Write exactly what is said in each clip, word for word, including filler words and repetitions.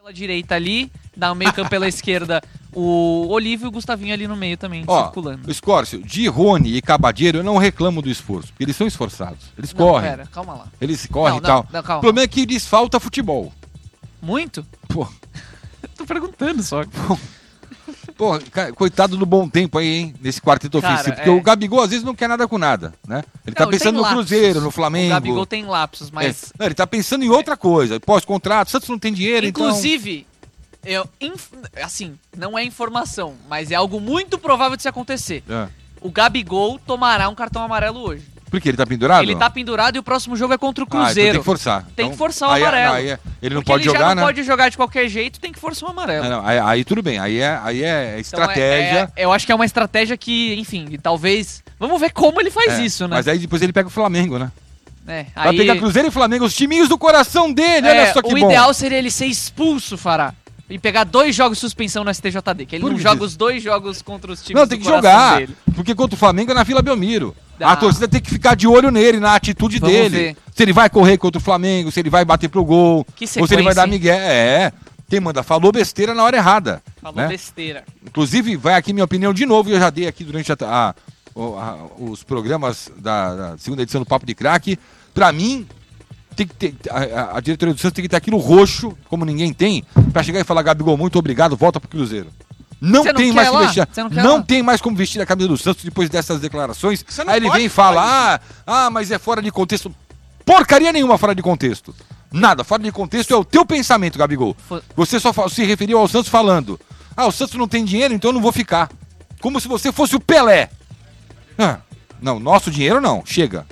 Pela direita ali, dá o meio campo pela esquerda, o Olívio e o Gustavinho ali no meio também, Ó, circulando. o Scórcio, de Rony e Cabadeiro, eu não reclamo do esforço, porque eles são esforçados. Eles Não, correm. Pera, calma lá. Eles correm Não, e tal. não, não, calma. O problema é que lhes falta futebol. Muito? Pô, Tô perguntando só. pô, ca- coitado do bom tempo aí, hein, nesse quarteto Cara, ofensivo. Porque é. o Gabigol às vezes não quer nada com nada, né? Ele tá Não, ele pensando tem no lapsos. Cruzeiro, no Flamengo. O Gabigol tem lapsos, mas... É. Não, ele tá pensando em outra coisa. Pós-contrato, o Santos não tem dinheiro, Inclusive, eu, inf- assim, não é informação, mas é algo muito provável de se acontecer. então... É. O Gabigol tomará um cartão amarelo hoje. Por quê? Ele tá pendurado? Ele tá pendurado e o próximo jogo é contra o Ah, então Cruzeiro. tem que forçar. Tem Então, que forçar o aí- amarelo. aí é- ele não Porque pode ele jogar, já não né? pode jogar de qualquer jeito, tem que forçar o amarelo. É, não, aí, aí tudo bem, aí é, aí é Então, estratégia. é- é- eu acho que é uma estratégia que, enfim, talvez... Vamos ver como ele faz É, isso, né? Mas aí depois ele pega o Flamengo, né? É, Vai aí- pegar Cruzeiro e Flamengo, os timinhos do coração dele, É, olha só que o bom. ideal seria ele ser expulso, Fará. E pegar dois jogos de suspensão no S T J D, que ele Por não que joga isso? os dois jogos contra os times Não, do tem que coração jogar, dele. porque contra o Flamengo é na Vila Belmiro. Dá. A torcida tem que ficar de olho nele, na atitude Vamos dele. ver. Se ele vai correr contra o Flamengo, se ele vai bater pro gol, Que ou se ele vai sequência, dar hein? migué. É, quem manda falou besteira na hora errada. Falou né? besteira. Inclusive, vai aqui minha opinião de novo, e eu já dei aqui durante a- a- o- a- os programas da, da segunda edição do Papo de Craque. Pra mim, tem que ter, a, a diretoria do Santos tem que ter aquilo roxo, como ninguém tem, pra chegar e falar: Gabigol, muito obrigado, volta pro Cruzeiro. Não Você não tem quer mais lá? que vestir. Você não quer Não lá? tem mais como vestir a camisa do Santos depois dessas declarações. Você não Aí ele pode vem e fala: falar ah, ah, mas é fora de contexto. Porcaria nenhuma fora de contexto. Nada, fora de contexto é o teu pensamento, Gabigol. Fo- Você só fa- se referiu ao Santos falando: ah, o Santos não tem dinheiro, então eu não vou ficar. Como se você fosse o Pelé. Ah, não, nosso dinheiro não, chega.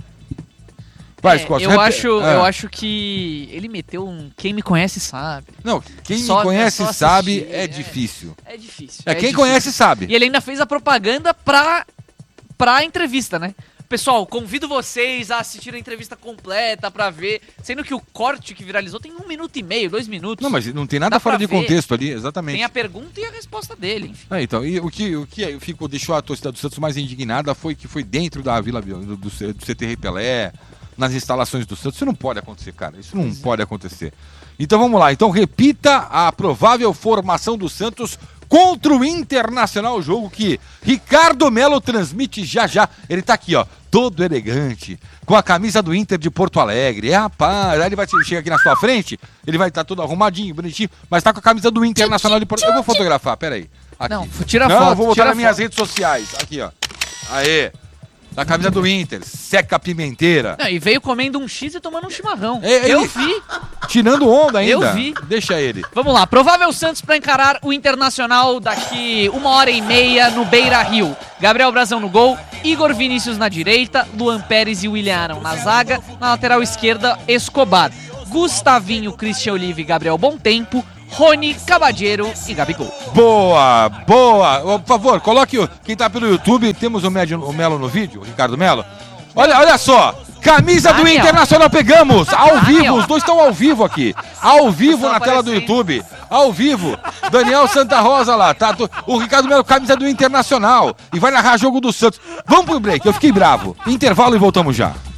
Vai, É, Scott, eu, repe- acho, Ah. eu acho que ele meteu um quem me conhece sabe. Não, quem Só- me conhece é só sabe, assistir, é, é. difícil. É difícil. É, quem difícil. conhece sabe. E ele ainda fez a propaganda pra, pra entrevista, né? Pessoal, convido vocês a assistir a entrevista completa pra ver. Sendo que o corte que viralizou tem um minuto e meio, dois minutos. Não, mas não tem nada Dá fora pra de ver. contexto ali, exatamente. Tem a pergunta e a resposta dele, enfim. Ah, então, e o que, o que ficou, deixou a torcida do Santos mais indignada foi que foi dentro da Vila Bio- do, do, C- do C T Rei Pelé, nas instalações do Santos. Isso não pode acontecer, cara. Isso não pode acontecer. Então vamos lá. Então repita a provável formação do Santos contra o Internacional, o jogo que Ricardo Melo transmite já já. Ele tá aqui, ó, todo elegante, com a camisa do Inter de Porto Alegre. É, rapaz, aí ele vai chegar aqui na sua frente, ele vai estar todo arrumadinho, bonitinho, mas tá com a camisa do Internacional de Porto Alegre. Eu vou fotografar, peraí. Aqui. Não, tira a Não, foto, eu vou botar tira nas a minhas foto. redes sociais. Aqui, ó. Aê. Da camisa do Inter, seca a pimenteira. Não, e veio comendo um X e tomando um chimarrão. É, eu ele- vi. Tirando onda ainda. Eu vi. Deixa ele. Vamos lá, provável Santos pra encarar o Internacional daqui uma hora e meia no Beira-Rio. Gabriel Brazão no gol, Igor Vinícius na direita, Luan Pérez e William Arão na zaga, na lateral esquerda, Escobar, Gustavinho, Christian Olive e Gabriel Bontempo, Rony, Cabadeiro e Gabigol. Boa, boa. Ô, por favor, coloque o, quem tá pelo YouTube, temos o, Médio, o Melo no vídeo, o Ricardo Melo. Olha, olha só, camisa do Daniel. Internacional pegamos, ao Daniel. vivo, os dois estão ao vivo aqui, ao vivo Só na tela do aparecendo. YouTube, ao vivo, Daniel Santa Rosa lá, tá? O Ricardo Melo, camisa do Internacional, e vai narrar jogo do Santos. Vamos pro break, eu fiquei bravo, intervalo e voltamos já.